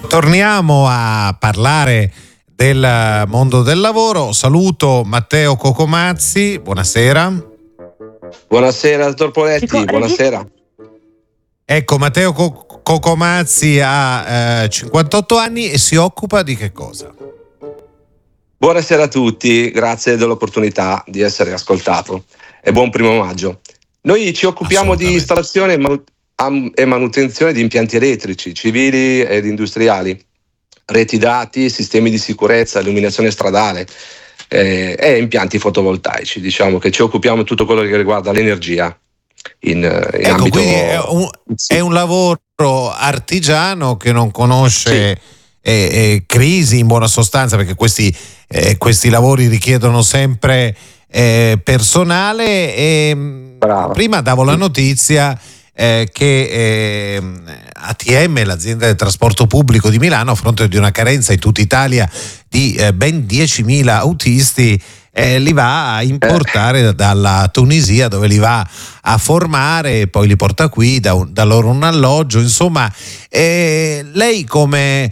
Torniamo a parlare del mondo del lavoro. Saluto Matteo Cocomazzi, buonasera. Buonasera, dottor Poletti, buonasera. Ecco, Matteo Cocomazzi ha 58 anni e si occupa di che cosa? Buonasera a tutti, grazie dell'opportunità di essere ascoltato e buon 1° maggio. Noi ci occupiamo di installazione e manutenzione di impianti elettrici, civili ed industriali, reti dati, sistemi di sicurezza, illuminazione stradale e impianti fotovoltaici. Diciamo che ci occupiamo di tutto quello che riguarda l'energia in ambito... Quindi è un lavoro artigiano che non conosce crisi, in buona sostanza, perché questi lavori richiedono sempre personale. Prima davo la notizia che ATM, l'azienda del trasporto pubblico di Milano, a fronte di una carenza in tutta Italia di ben 10.000 autisti, li va a importare dalla Tunisia, dove li va a formare, poi li porta qui, da loro un alloggio. Insomma, lei come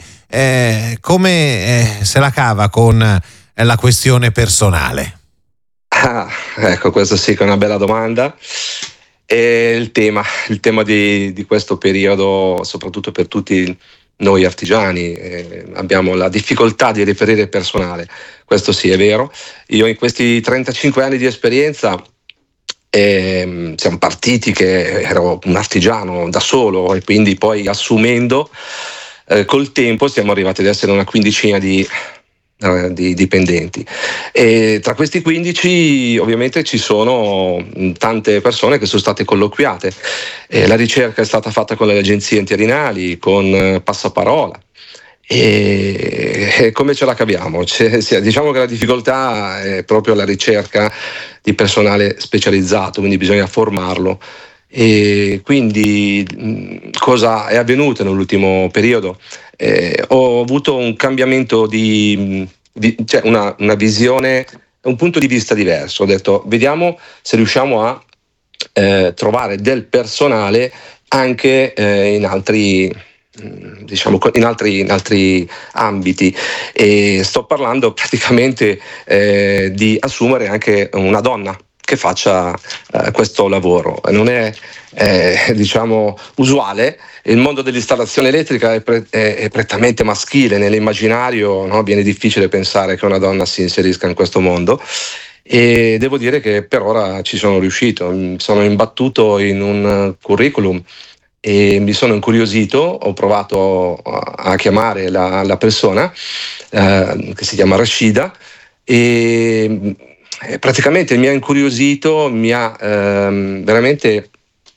se la cava con la questione personale? Ecco, questa sì che è una bella domanda. E il tema di questo periodo, soprattutto per tutti noi artigiani, abbiamo la difficoltà di reperire personale. Questo sì, è vero. Io in questi 35 anni di esperienza siamo partiti che ero un artigiano da solo, e quindi poi assumendo col tempo siamo arrivati ad essere una quindicina di dipendenti, e tra questi 15 ovviamente ci sono tante persone che sono state colloquiate. La ricerca è stata fatta con le agenzie interinali, con passaparola, e come ce la caviamo? Diciamo che la difficoltà è proprio la ricerca di personale specializzato, quindi bisogna formarlo. E quindi cosa è avvenuto nell'ultimo periodo? Ho avuto un cambiamento cioè una visione, un punto di vista diverso. Ho detto, vediamo se riusciamo a trovare del personale anche in altri ambiti, e sto parlando praticamente di assumere anche una donna che faccia questo lavoro. Non è usuale. Il mondo dell'installazione elettrica è prettamente maschile. Nell'immaginario, no? Viene difficile pensare che una donna si inserisca in questo mondo, e devo dire che per ora ci sono riuscito. Mi sono imbattuto in un curriculum e mi sono incuriosito. Ho provato a chiamare la persona che si chiama Rashida, e praticamente mi ha incuriosito, mi ha veramente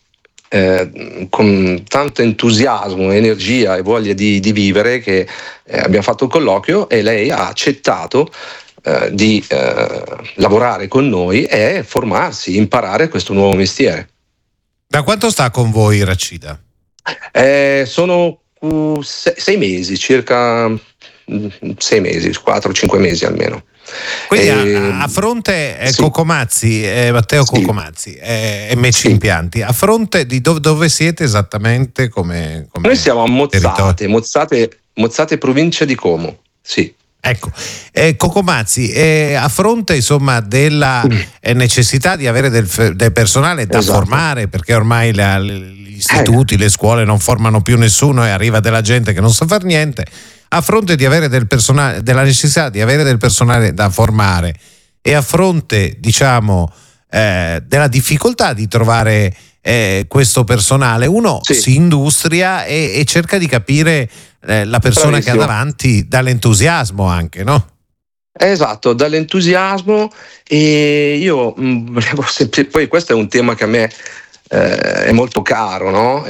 con tanto entusiasmo, energia e voglia di vivere, che abbiamo fatto un colloquio e lei ha accettato di lavorare con noi e formarsi, imparare questo nuovo mestiere. Da quanto sta con voi Rashida? Sono 6 mesi, circa 6 mesi, 4-5 mesi almeno. Quindi a fronte Cocomazzi, Matteo Cocomazzi, MC Impianti, a fronte di dove siete esattamente come noi siamo a Mozzate, provincia di Como. Sì. Ecco, Cocomazzi, a fronte insomma della necessità di avere del personale da formare, perché ormai gli istituti, le scuole non formano più nessuno e arriva della gente che non sa far niente, a fronte di avere del personale, della necessità di avere del personale da formare, e a fronte della difficoltà di trovare questo personale, uno si industria e cerca di capire la persona che ha davanti dall'entusiasmo anche, no? Esatto, dall'entusiasmo. E io volevo sempre, poi questo è un tema che a me è molto caro, no?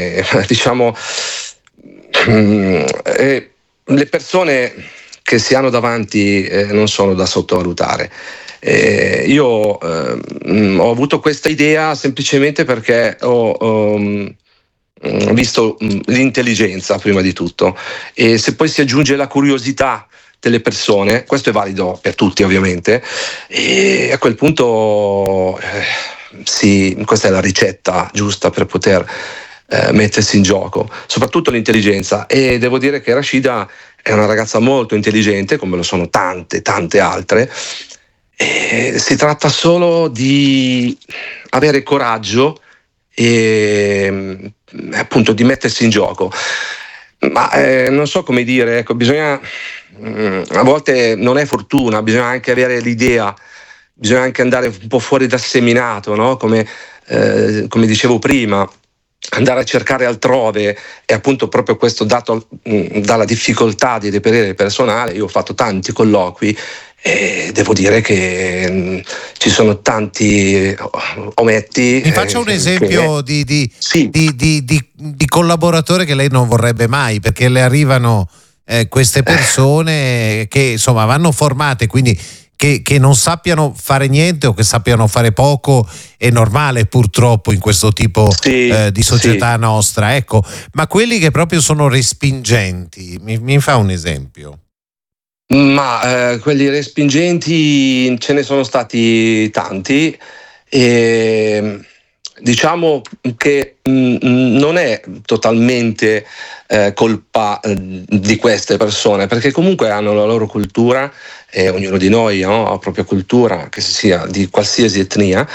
Le persone che si hanno davanti non sono da sottovalutare. Io ho avuto questa idea semplicemente perché ho visto l'intelligenza prima di tutto, e se poi si aggiunge la curiosità delle persone, questo è valido per tutti ovviamente, e a quel punto questa è la ricetta giusta per poter mettersi in gioco, soprattutto l'intelligenza. E devo dire che Rashida è una ragazza molto intelligente, come lo sono tante altre. E si tratta solo di avere coraggio e appunto di mettersi in gioco. Ma non so come dire, ecco, bisogna a volte non è fortuna, bisogna anche avere l'idea, bisogna anche andare un po' fuori dal seminato, no? Come dicevo prima, andare a cercare altrove, e appunto proprio questo dato dalla difficoltà di reperire il personale. Io ho fatto tanti colloqui e devo dire che ci sono tanti ometti. Mi faccia un esempio di collaboratore che lei non vorrebbe mai, perché le arrivano queste persone che insomma vanno formate, quindi che non sappiano fare niente o che sappiano fare poco. È normale purtroppo in questo tipo di società nostra, ecco. Ma quelli che proprio sono respingenti, mi fa un esempio? Ma quelli respingenti ce ne sono stati tanti, e diciamo che non è totalmente colpa di queste persone, perché comunque hanno la loro cultura, e ognuno di noi ha la propria cultura, che sia di qualsiasi etnia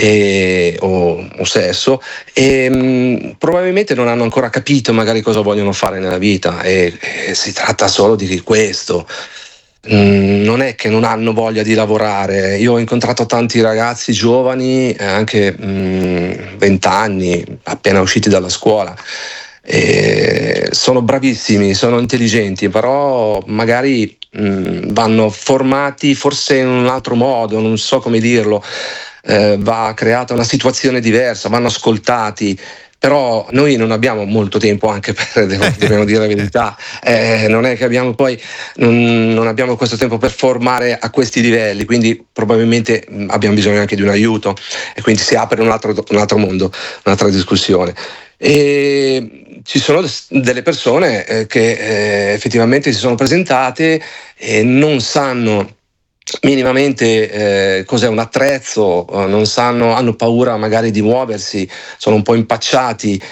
o sesso, e probabilmente non hanno ancora capito magari cosa vogliono fare nella vita, e si tratta solo di questo. Non è che non hanno voglia di lavorare. Io ho incontrato tanti ragazzi giovani, anche 20 anni, appena usciti dalla scuola, e sono bravissimi, sono intelligenti, però magari vanno formati forse in un altro modo, non so come dirlo, va creata una situazione diversa, vanno ascoltati. Però noi non abbiamo molto tempo, anche dobbiamo dire la verità, non è che abbiamo poi non abbiamo questo tempo per formare a questi livelli, quindi probabilmente abbiamo bisogno anche di un aiuto, e quindi si apre un altro mondo, un'altra discussione. E ci sono delle persone che effettivamente si sono presentate e non sanno minimamente cos'è un attrezzo, non sanno, hanno paura magari di muoversi, sono un po' impacciati,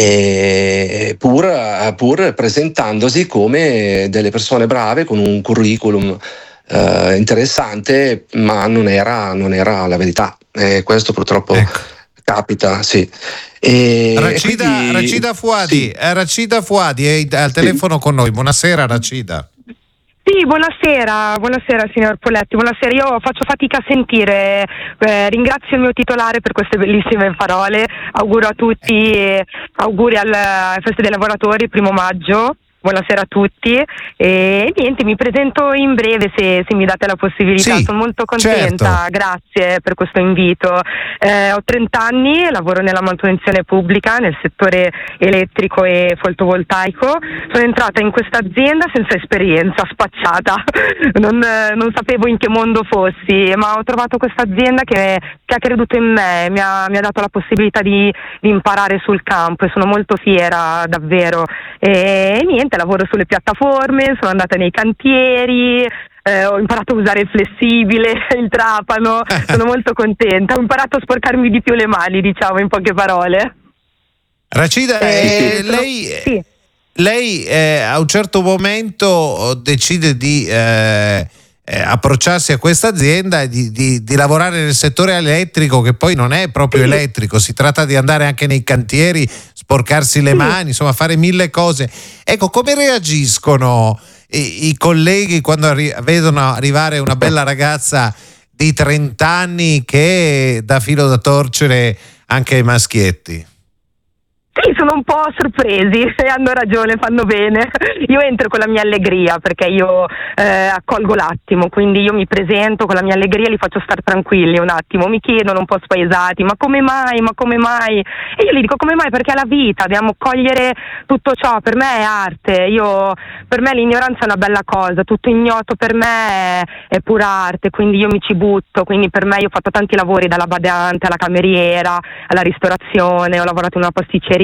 pur presentandosi come delle persone brave con un curriculum interessante, ma non era la verità. Questo purtroppo capita, sì. Rachida Fouadi, sì. Rachida Fouadi è al telefono con noi. Buonasera Rachida. Sì, buonasera signor Poletti, buonasera. Io faccio fatica a sentire, ringrazio il mio titolare per queste bellissime parole, auguro a tutti, auguri alle feste dei lavoratori, 1° maggio. Buonasera a tutti, e niente, mi presento in breve se mi date la possibilità. Sì, sono molto contenta, certo. Grazie per questo invito. Ho 30 anni, lavoro nella manutenzione pubblica nel settore elettrico e fotovoltaico. Sono entrata in questa azienda senza esperienza, spacciata, non sapevo in che mondo fossi, ma ho trovato questa azienda che ha creduto in me, mi ha dato la possibilità di imparare sul campo, e sono molto fiera davvero. E niente, lavoro sulle piattaforme, sono andata nei cantieri, ho imparato a usare il flessibile, il trapano, sono molto contenta, ho imparato a sporcarmi di più le mani, diciamo, in poche parole. Rachida, lei a un certo momento decide di approcciarsi a questa azienda e di lavorare nel settore elettrico, che poi non è proprio elettrico, si tratta di andare anche nei cantieri, sporcarsi le mani, insomma fare 1000 cose. Ecco, come reagiscono i colleghi quando vedono arrivare una bella ragazza di 30 anni che dà filo da torcere anche ai maschietti? Sì, sono un po' sorpresi e hanno ragione, fanno bene. Io entro con la mia allegria, perché io accolgo l'attimo, quindi io mi presento con la mia allegria e li faccio stare tranquilli un attimo. Mi chiedono un po' spaesati, ma come mai? E io gli dico come mai? Perché è la vita, dobbiamo cogliere tutto ciò. Per me è arte, per me l'ignoranza è una bella cosa, tutto ignoto per me è pura arte, quindi io mi ci butto. Quindi per me, io ho fatto tanti lavori, dalla badante alla cameriera alla ristorazione, ho lavorato in una pasticceria,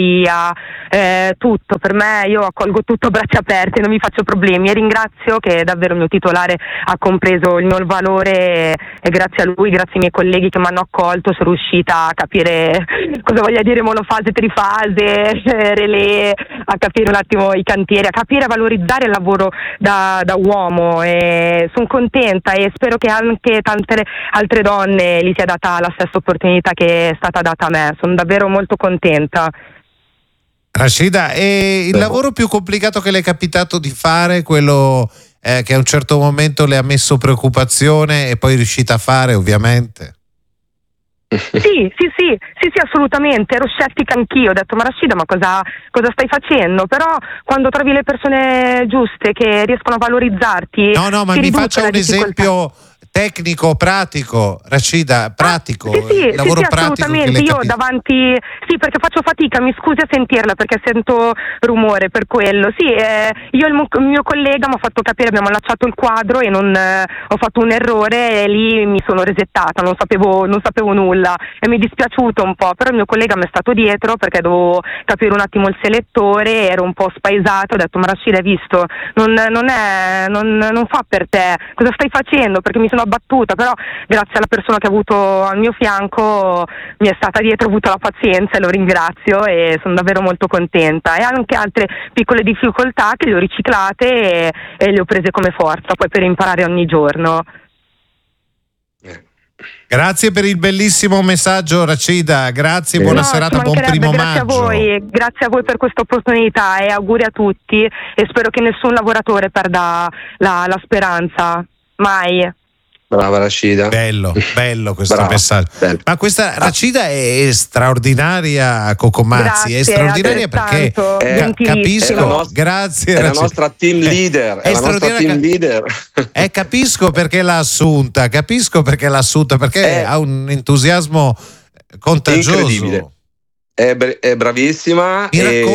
pulizia, tutto. Per me, io accolgo tutto a braccia aperte, non mi faccio problemi, e ringrazio che davvero il mio titolare ha compreso il mio valore, e grazie a lui, grazie ai miei colleghi che mi hanno accolto, sono riuscita a capire cosa voglia dire monofase, trifase, relè, a capire un attimo i cantieri, a capire e valorizzare il lavoro da uomo, e sono contenta, e spero che anche tante altre donne gli sia data la stessa opportunità che è stata data a me. Sono davvero molto contenta. Rashida, e il lavoro più complicato che le è capitato di fare, quello che a un certo momento le ha messo preoccupazione e poi è riuscita a fare, ovviamente? Sì, assolutamente. Ero scettica anch'io, ho detto: ma Rashida, ma cosa stai facendo? Però quando trovi le persone giuste che riescono a valorizzarti, no, ma mi faccia un esempio tecnico, pratico, Rashida, pratico, lavoro pratico. Assolutamente. Io davanti, perché faccio fatica, mi scusi a sentirla perché sento rumore, per quello. Io il mio collega mi ha fatto capire, abbiamo allacciato il quadro e ho fatto un errore, e lì mi sono resettata, non sapevo nulla, e mi è dispiaciuto un po', però il mio collega mi è stato dietro perché dovevo capire un attimo il selettore, ero un po' spaesata, ho detto: ma Rashida, hai visto, non fa per te, cosa stai facendo? Perché mi sono abbattuta, però grazie alla persona che ho avuto al mio fianco mi è stata dietro, ho avuto la pazienza, e lo ringrazio, e sono davvero molto contenta. E anche altre piccole difficoltà che le ho riciclate e le ho prese come forza poi per imparare ogni giorno. Grazie per il bellissimo messaggio, Rashida, grazie, buona serata, buon primo maggio. Grazie a voi per questa opportunità, e auguri a tutti, e spero che nessun lavoratore perda la speranza, mai. Brava Rashida. Bello questo messaggio. Bello. Ma questa Rashida è straordinaria, Cocomazzi. Grazie, è straordinaria perché capisco. Grazie. È la nostra team leader. Capisco perché l'ha assunta. Perché ha un entusiasmo contagioso. Incredibile. È bravissima.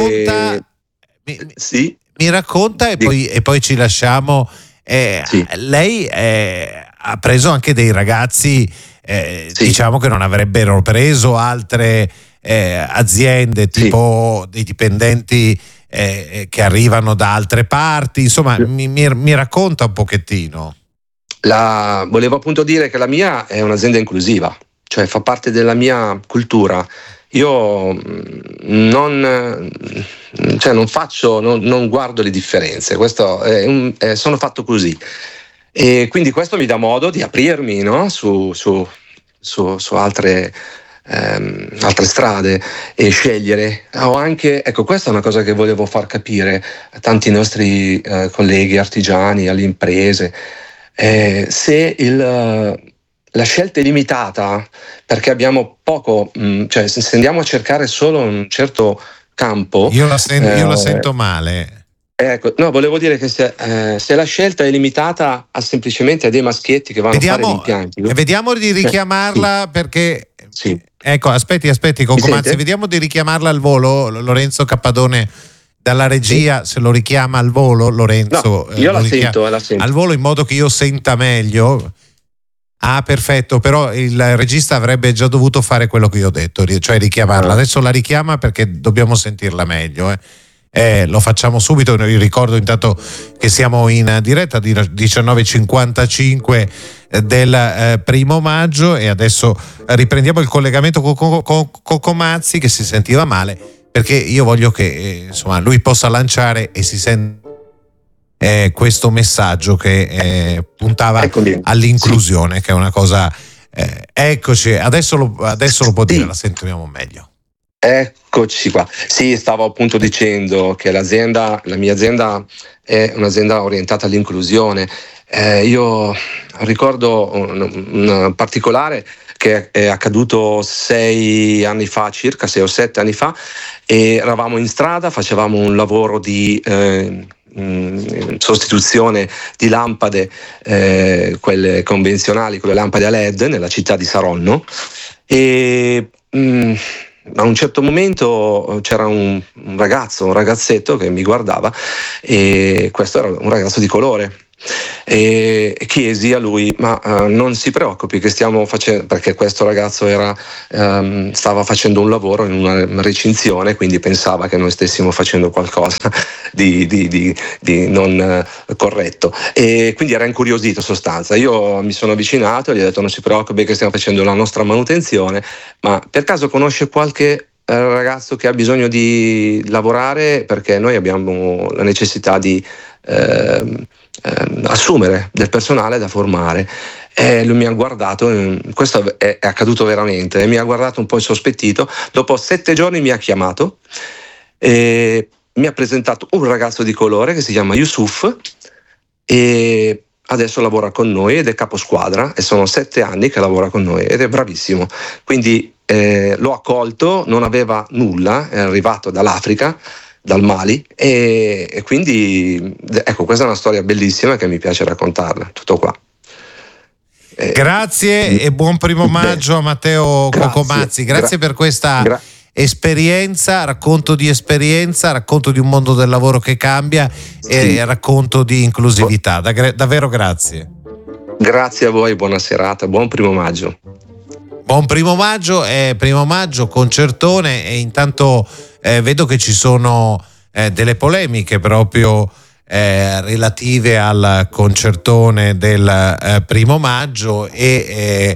Mi racconta e poi ci lasciamo. Lei ha preso anche dei ragazzi diciamo che non avrebbero preso altre aziende, tipo dei dipendenti che arrivano da altre parti, insomma. Mi racconta un pochettino. Volevo appunto dire che la mia è un'azienda inclusiva, cioè fa parte della mia cultura. Io non guardo le differenze, sono fatto così, e quindi questo mi dà modo di aprirmi, no? su altre strade, e scegliere. Ho anche, questa è una cosa che volevo far capire a tanti nostri colleghi artigiani, alle imprese. Se la scelta è limitata perché abbiamo poco, cioè se andiamo a cercare solo un certo campo. Io la sento male. Volevo dire che se la scelta è limitata semplicemente a dei maschietti che vanno a fare gli impianti. Vediamo di richiamarla perché. Sì. Ecco, aspetti, Cocomazzi, vediamo di richiamarla al volo, Lorenzo Cappadone dalla regia, se lo richiama al volo, Lorenzo. No, io la sento al volo, in modo che io senta meglio. Ah, perfetto, però il regista avrebbe già dovuto fare quello che io ho detto, cioè richiamarla. Adesso la richiama perché dobbiamo sentirla meglio. Lo facciamo subito. Vi ricordo intanto che siamo in diretta di 19:55 del 1 maggio, e adesso riprendiamo il collegamento con Cocomazzi, che si sentiva male, perché io voglio che lui possa lanciare e si senta questo messaggio che puntava all'inclusione, che è una cosa. Eccoci, adesso lo può dire, la sentiamo meglio. Eccoci qua. Sì, stavo appunto dicendo che la mia azienda è un'azienda orientata all'inclusione. Io ricordo un particolare che è accaduto 6 anni fa, circa 6 o 7 anni fa, e eravamo in strada, facevamo un lavoro di sostituzione di lampade, quelle convenzionali, quelle lampade a LED, nella città di Saronno, e a un certo momento c'era un ragazzetto che mi guardava, e questo era un ragazzo di colore, e chiesi a lui: ma non si preoccupi che stiamo facendo, perché questo ragazzo stava facendo un lavoro in una recinzione, quindi pensava che noi stessimo facendo qualcosa di non corretto, e quindi era incuriosito in sostanza. Io mi sono avvicinato e gli ho detto: non si preoccupi che stiamo facendo la nostra manutenzione, ma per caso conosce qualche ragazzo che ha bisogno di lavorare, perché noi abbiamo la necessità di assumere del personale da formare. E lui mi ha guardato, questo è accaduto veramente, e mi ha guardato un po' insospettito. Dopo 7 giorni mi ha chiamato e mi ha presentato un ragazzo di colore che si chiama Yusuf, e adesso lavora con noi ed è caposquadra, e sono 7 anni che lavora con noi ed è bravissimo. Quindi l'ho accolto, non aveva nulla, è arrivato dall'Africa, dal Mali, e quindi ecco, questa è una storia bellissima che mi piace raccontarla. Tutto qua. Grazie e buon primo maggio a Matteo Cocomazzi. Grazie per questa esperienza, racconto di un mondo del lavoro che cambia, e racconto di inclusività. Davvero grazie. Grazie a voi, buona serata, buon primo maggio. Buon primo maggio, primo maggio, concertone, e intanto vedo che ci sono delle polemiche proprio relative al concertone del primo maggio e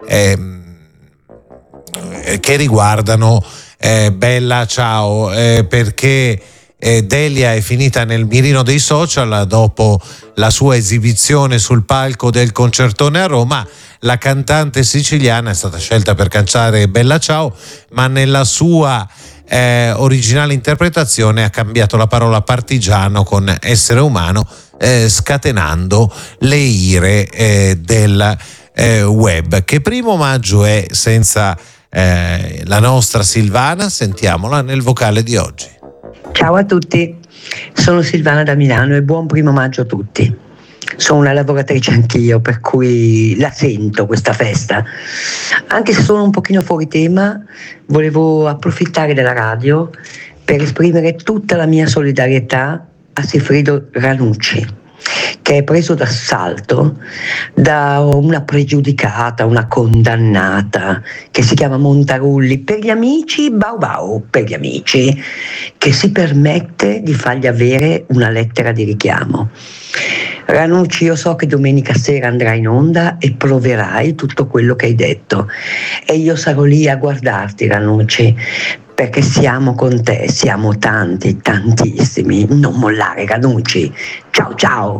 che riguardano Bella Ciao, perché Delia è finita nel mirino dei social dopo la sua esibizione sul palco del concertone a Roma. La cantante siciliana è stata scelta per cantare Bella Ciao, ma nella sua originale interpretazione ha cambiato la parola partigiano con essere umano, scatenando le ire del web. Che primo maggio è senza la nostra Silvana? Sentiamola nel vocale di oggi. Ciao a tutti, sono Silvana da Milano e buon primo maggio a tutti. Sono una lavoratrice anch'io, per cui la sento questa festa. Anche se sono un pochino fuori tema, volevo approfittare della radio per esprimere tutta la mia solidarietà a Sigfrido Ranucci, che è preso d'assalto da una pregiudicata, una condannata che si chiama Montarulli, per gli amici Bau Bau, per gli amici, che si permette di fargli avere una lettera di richiamo. Ranucci, io so che domenica sera andrai in onda e proverai tutto quello che hai detto, e io sarò lì a guardarti, Ranucci, perché siamo con te, siamo tanti, tantissimi. Non mollare, Ranucci. Ciao ciao.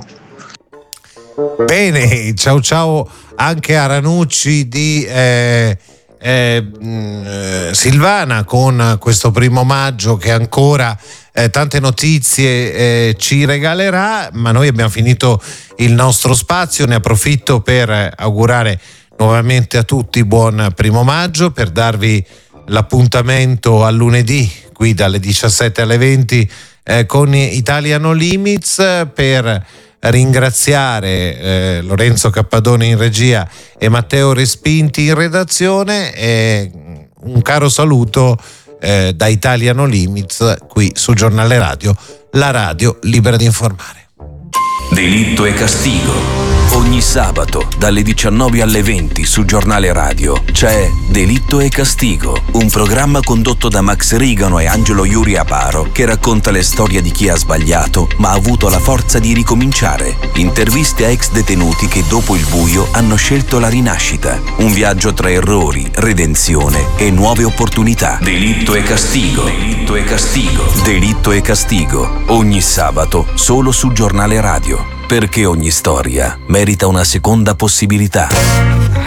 Bene, ciao ciao anche a Ranucci di Silvana, con questo primo maggio che ancora tante notizie ci regalerà, ma noi abbiamo finito il nostro spazio. Ne approfitto per augurare nuovamente a tutti buon primo maggio, per darvi l'appuntamento a lunedì qui dalle 17 alle 20 con Italia No Limits, per ringraziare Lorenzo Cappadone in regia e Matteo Respinti in redazione, e un caro saluto da Italia No Limits qui su Giornale Radio, la radio libera di informare. Delitto e castigo. Ogni sabato dalle 19 alle 20 su Giornale Radio c'è Delitto e Castigo, un programma condotto da Max Rigano e Angelo Iuri Aparo, che racconta le storie di chi ha sbagliato ma ha avuto la forza di ricominciare. Interviste a ex detenuti che dopo il buio hanno scelto la rinascita. Un viaggio tra errori, redenzione e nuove opportunità. Delitto e Castigo. Delitto e Castigo. Delitto e Castigo. Ogni sabato solo su Giornale Radio. Perché ogni storia merita una seconda possibilità.